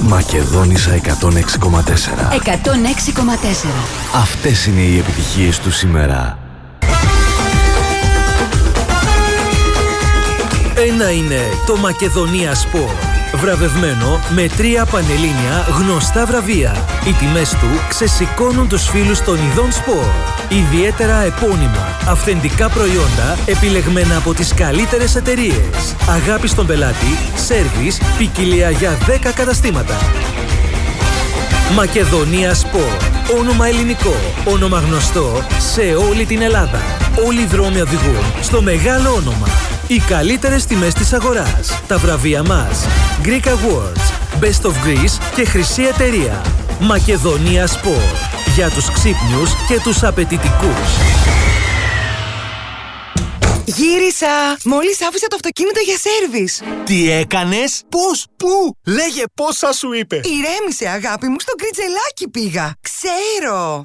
Μακεδόνισσα 106,4. 106,4. Αυτές είναι οι επιτυχίες του σήμερα. Ένα είναι το Μακεδονία Σπορ. Βραβευμένο με 3 πανελλήνια γνωστά βραβεία. Οι τιμές του ξεσηκώνουν τους φίλους των ειδών σπορ. Ιδιαίτερα επώνυμα, αυθεντικά προϊόντα επιλεγμένα από τις καλύτερες εταιρείες. Αγάπη στον πελάτη, σέρβις, ποικιλία για 10 καταστήματα. Μακεδονία Σπορ. Όνομα ελληνικό, όνομα γνωστό σε όλη την Ελλάδα. Όλοι οι δρόμοι οδηγούν στο μεγάλο όνομα. Οι καλύτερες τιμές της αγοράς. Τα βραβεία μας. Greek Awards, Best of Greece και Χρυσή Εταιρεία. Μακεδονία Σπορ. Για τους ξύπνιους και τους απαιτητικούς. Γύρισα! Μόλις άφησα το αυτοκίνητο για σέρβις. Τι έκανες? Πώς? Πού? Λέγε πόσα σου είπε. Ηρέμησε αγάπη μου, στο Γκριτζελάκι πήγα. Ξέρω!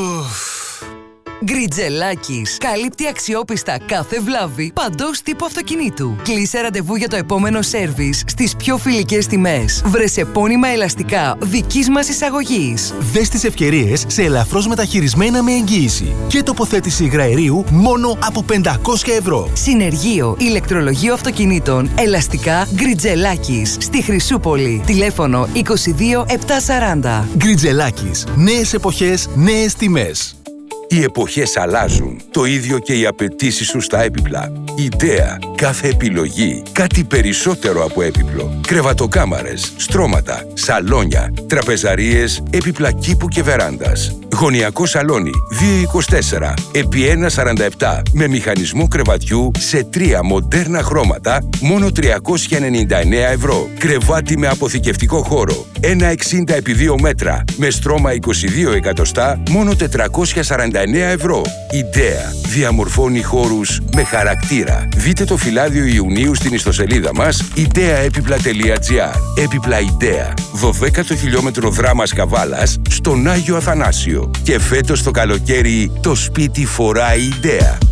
Γκριτζελάκης. Καλύπτει αξιόπιστα κάθε βλάβη παντός τύπου αυτοκινήτου. Κλείσε ραντεβού για το επόμενο σέρβις στις πιο φιλικές τιμές. Βρες επώνυμα ελαστικά δικής μας εισαγωγής. Δες τις ευκαιρίες σε ελαφρώς μεταχειρισμένα με εγγύηση. Και τοποθέτηση υγραερίου μόνο από 500 ευρώ. Συνεργείο ηλεκτρολογίου αυτοκινήτων. Ελαστικά Γκριτζελάκης. Στη Χρυσούπολη. Τηλέφωνο 22 740. Γκριτζελάκης. Νέες εποχές, νέες τιμές. Οι εποχές αλλάζουν. Το ίδιο και οι απαιτήσεις σου στα έπιπλα. IDEA. Κάθε επιλογή. Κάτι περισσότερο από έπιπλο. Κρεβατοκάμαρες, στρώματα, σαλόνια, τραπεζαρίες, έπιπλα κήπου και βεράντας. Γωνιακό σαλόνι 224 επί 1,47 με μηχανισμό κρεβατιού σε 3 μοντέρνα χρώματα μόνο 399 ευρώ. Κρεβάτι με αποθηκευτικό χώρο 1,60 επί 2 μέτρα με στρώμα 22 εκατοστά μόνο 449 ευρώ. IDEA διαμορφώνει χώρους με χαρακτήρα. Δείτε το φυλάδιο Ιουνίου στην ιστοσελίδα μας ideaepipla.gr. Έπιπλα IDEA. 12ο χιλιόμετρο δράμας Καβάλας στον Άγιο Αθανάσιο. Και φέτος το καλοκαίρι το σπίτι φοράει IDEA.